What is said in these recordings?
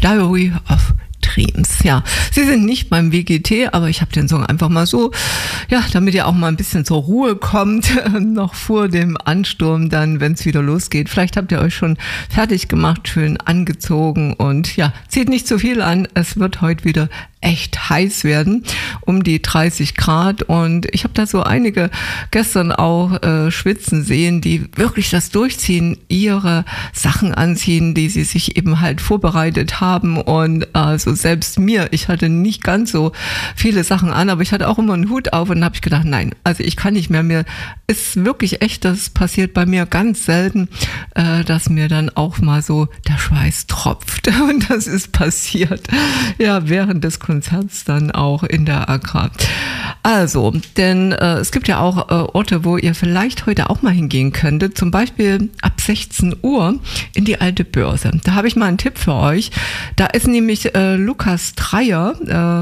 Diary of Dreams. Ja, Sie sind nicht beim WGT, aber ich habe den Song einfach mal so, ja, damit ihr auch mal ein bisschen zur Ruhe kommt, noch vor dem Ansturm dann, wenn es wieder losgeht. Vielleicht habt ihr euch schon fertig gemacht, schön angezogen und ja, zieht nicht zu viel an. Es wird heute wieder echt heiß werden, um die 30 Grad und ich habe da so einige gestern auch schwitzen sehen, die wirklich das durchziehen, ihre Sachen anziehen, die sie sich eben halt vorbereitet haben und also selbst mir, ich hatte nicht ganz so viele Sachen an, aber ich hatte auch immer einen Hut auf und habe ich gedacht, nein, also ich kann nicht mehr, mir ist wirklich echt, das passiert bei mir ganz selten, dass mir dann auch mal so der Schweiß tropft und das ist passiert, ja, während des Konzerts dann auch in der Accra. Also, denn es gibt ja auch Orte, wo ihr vielleicht heute auch mal hingehen könntet, zum Beispiel ab 16 Uhr in die Alte Börse. Da habe ich mal einen Tipp für euch. Da ist nämlich Lukas Dreyer,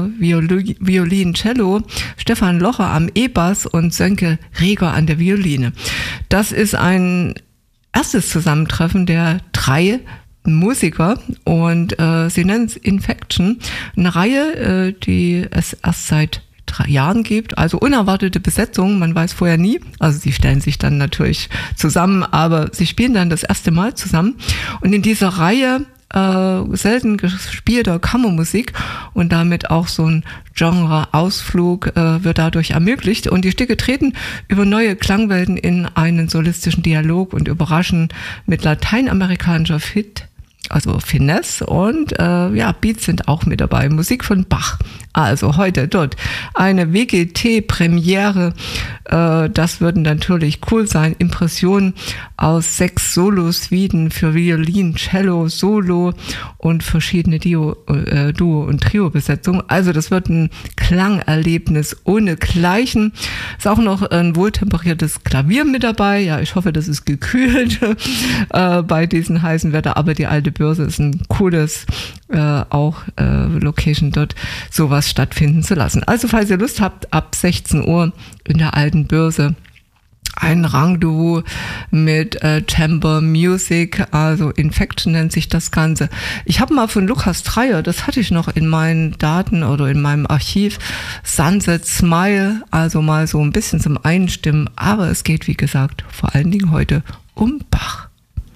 Violin, Cello, Stefan Locher am E-Bass und Sönke Reger an der Violine. Das ist ein erstes Zusammentreffen der 3 Musiker und sie nennen es Infection, eine Reihe, die es erst seit 3 Jahren gibt, also unerwartete Besetzungen, man weiß vorher nie, also sie stellen sich dann natürlich zusammen, aber sie spielen dann das erste Mal zusammen und in dieser Reihe selten gespielter Kammermusik und damit auch so ein Genre-Ausflug wird dadurch ermöglicht und die Stücke treten über neue Klangwelten in einen solistischen Dialog und überraschen mit lateinamerikanischer also Finesse und ja, Beats sind auch mit dabei. Musik von Bach. Also heute dort eine WGT-Premiere. Das würden natürlich cool sein. Impressionen aus 6 Solo-Suiten für Violin, Cello, Solo und verschiedene Duo- und Trio-Besetzungen. Also das wird ein Klangerlebnis ohnegleichen. Ist auch noch ein wohltemperiertes Klavier mit dabei. Ja, ich hoffe, das ist gekühlt bei diesem heißen Wetter. Aber die Alte Börse ist ein cooles Location dort, sowas stattfinden zu lassen. Also falls ihr Lust habt, ab 16 Uhr in der Alten Börse ein Rangduo mit Chamber Music, also Infection nennt sich das Ganze. Ich habe mal von Lukas Dreyer, das hatte ich noch in meinen Daten oder in meinem Archiv, Sunset Smile, also mal so ein bisschen zum Einstimmen, aber es geht wie gesagt vor allen Dingen heute um Bach.